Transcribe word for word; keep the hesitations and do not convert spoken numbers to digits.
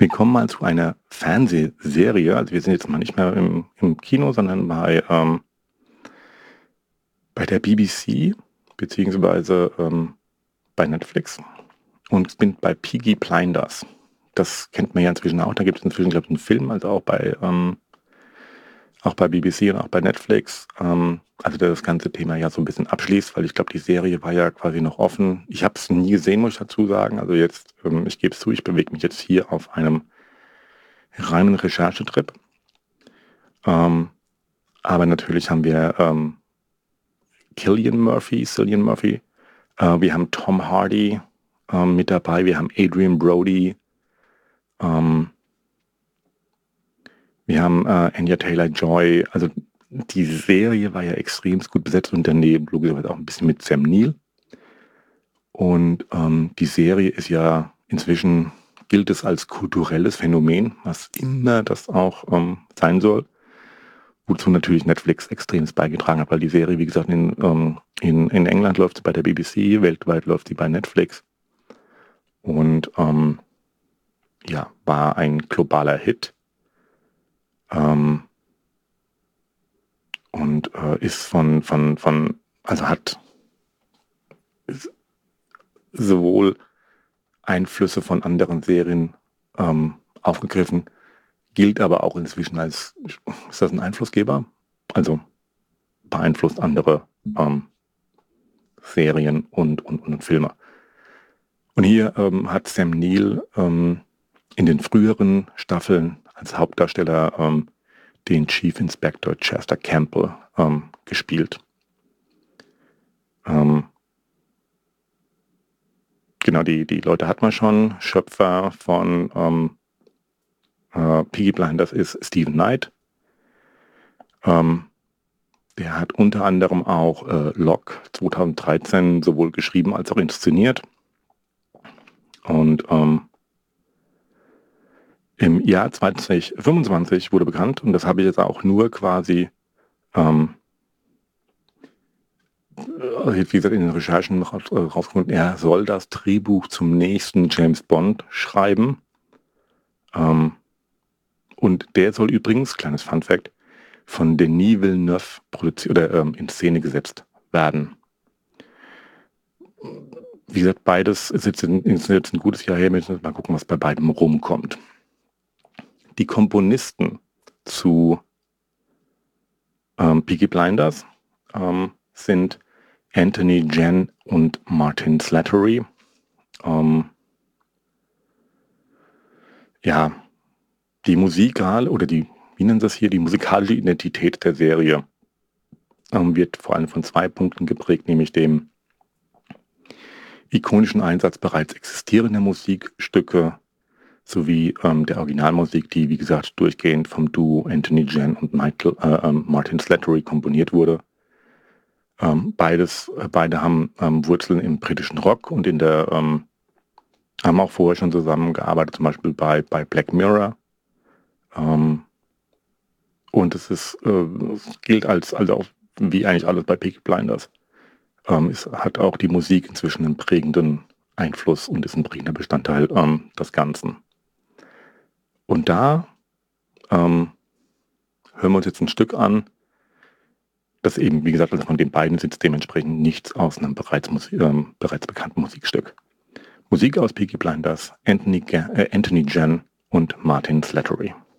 Wir kommen mal zu einer Fernsehserie. Also wir sind jetzt mal nicht mehr im, im Kino, sondern bei, ähm, bei der B B C, beziehungsweise ähm, bei Netflix. Und bin bei Peaky Blinders. Das kennt man ja inzwischen auch. Da gibt es inzwischen, glaube ich, einen Film, also auch bei, ähm, auch bei B B C und auch bei Netflix. Ähm, also der das ganze Thema ja so ein bisschen abschließt, weil ich glaube, die Serie war ja quasi noch offen. Ich habe es nie gesehen, muss ich dazu sagen. Also jetzt, ähm, ich gebe es zu, ich bewege mich jetzt hier auf einem reinen Recherchetrip. Ähm, aber natürlich haben wir ähm, Cillian Murphy, Cillian Murphy. Äh, wir haben Tom Hardy ähm, mit dabei. Wir haben Adrian Brody. Ähm, wir haben äh, Anya Taylor-Joy. Also die Serie war ja extrem gut besetzt und daneben logischerweise auch ein bisschen mit Sam Neill. Und ähm, die Serie ist ja inzwischen, gilt es als kulturelles Phänomen, was immer das auch ähm, sein soll. Wozu natürlich Netflix extremst beigetragen hat, weil die Serie, wie gesagt, in, ähm, in, in England läuft sie bei der B B C, weltweit läuft sie bei Netflix. Und ähm, ja, war ein globaler Hit. Ähm, und äh, ist von, von, von, also hat sowohl Einflüsse von anderen Serien ähm, aufgegriffen, gilt aber auch inzwischen als, ist das ein Einflussgeber? Also beeinflusst andere ähm, Serien und, und, und Filme. Und hier ähm, hat Sam Neill ähm, in den früheren Staffeln als Hauptdarsteller ähm, den Chief Inspector Chester Campbell ähm, gespielt. Ähm, genau, die, die Leute hat man schon. Schöpfer von ähm, äh, Peaky Blinders ist Stephen Knight. Ähm, der hat unter anderem auch äh, Locke zwanzig dreizehn sowohl geschrieben als auch inszeniert. Und ähm, im Jahr zwanzig fünfundzwanzig wurde bekannt, und das habe ich jetzt auch nur quasi, ähm, wie gesagt, in den Recherchen rausgefunden, er soll das Drehbuch zum nächsten James Bond schreiben. Ähm, und der soll übrigens, kleines Funfact, von Denis Villeneuve produziert oder ähm, in Szene gesetzt werden. Wie gesagt, beides ist jetzt, in, ist jetzt ein gutes Jahr her, müssen wir mal gucken, was bei beidem rumkommt. Die Komponisten zu ähm, Peaky Blinders ähm, sind Anthony Jen und Martin Slattery. Ähm, ja, die Musikal oder die, wie nennen sie das hier, die musikalische Identität der Serie ähm, wird vor allem von zwei Punkten geprägt, nämlich dem ikonischen Einsatz bereits existierender Musikstücke sowie ähm, der Originalmusik, die, wie gesagt, durchgehend vom Duo Anthony Jen und Michael, äh, ähm, Martin Slattery komponiert wurde. Ähm, beides, äh, beide haben ähm, Wurzeln im britischen Rock und in der, ähm, haben auch vorher schon zusammengearbeitet, zum Beispiel bei, bei Black Mirror. Ähm, und es ist, äh, es gilt als, also auch wie eigentlich alles bei Peaky Blinders. Ähm, es hat auch die Musik inzwischen einen prägenden Einfluss und ist ein prägender Bestandteil ähm, des Ganzen. Und da ähm, hören wir uns jetzt ein Stück an, das eben, wie gesagt, also von den beiden sitzt dementsprechend nichts aus einem bereits, ähm, bereits bekannten Musikstück. Musik aus Peaky Blinders, Anthony, äh, Anthony Jen und Martin Slattery.